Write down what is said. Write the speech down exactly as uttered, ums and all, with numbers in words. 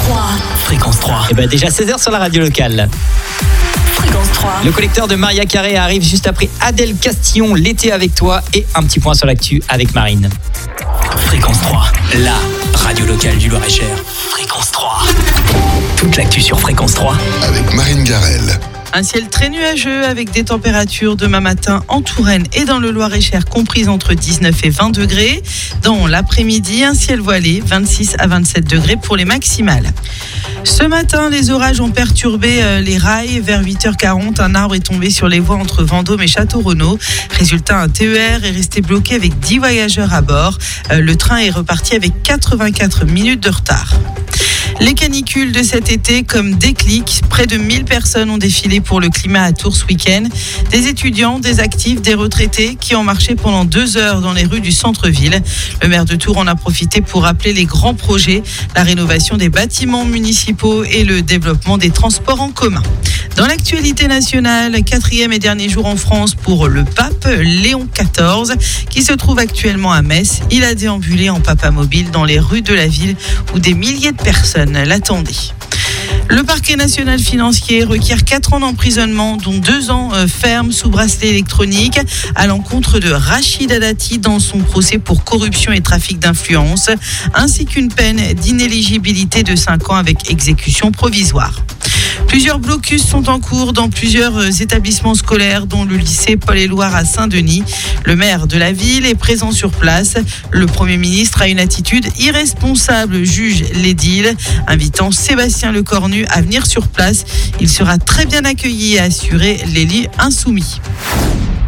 trois. Fréquence trois. Et ben déjà seize heures sur la radio locale. Fréquence trois. Le collecteur de Maria Carré arrive juste après Adèle Castillon, l'été avec toi, et un petit point sur l'actu avec Marine. Fréquence trois, la radio locale du Loir-et-Cher. Fréquence trois. Toute l'actu sur Fréquence trois. Avec Marine Garel. Un ciel très nuageux avec des températures demain matin en Touraine et dans le Loir-et-Cher comprises entre dix-neuf et vingt degrés. Dans l'après-midi, un ciel voilé, vingt-six à vingt-sept degrés pour les maximales. Ce matin, les orages ont perturbé les rails. Vers huit heures quarante, un arbre est tombé sur les voies entre Vendôme et Château-Renaud. Résultat, un T E R est resté bloqué avec dix voyageurs à bord. Le train est reparti avec quatre-vingt-quatre minutes de retard. Les canicules de cet été comme déclic. Près de mille personnes ont défilé pour le climat à Tours ce week-end. Des étudiants, des actifs, des retraités qui ont marché pendant deux heures dans les rues du centre-ville. Le maire de Tours en a profité pour rappeler les grands projets, la rénovation des bâtiments municipaux et le développement des transports en commun. Dans l'actualité nationale, quatrième et dernier jour en France pour le pape Léon quatorze, qui se trouve actuellement à Metz. Il a déambulé en papamobile dans les rues de la ville où des milliers de personnes l'attendaient. Le parquet national financier requiert quatre ans d'emprisonnement, dont deux ans ferme sous bracelet électronique, à l'encontre de Rachida Dati dans son procès pour corruption et trafic d'influence, ainsi qu'une peine d'inéligibilité de cinq ans avec exécution provisoire. Plusieurs blocus sont en cours dans plusieurs établissements scolaires, dont le lycée Paul-et-Loire à Saint-Denis. Le maire de la ville est présent sur place. Le Premier ministre a une attitude irresponsable, juge l'édile, invitant Sébastien Lecornu à venir sur place. Il sera très bien accueilli et assuré l'élit insoumis.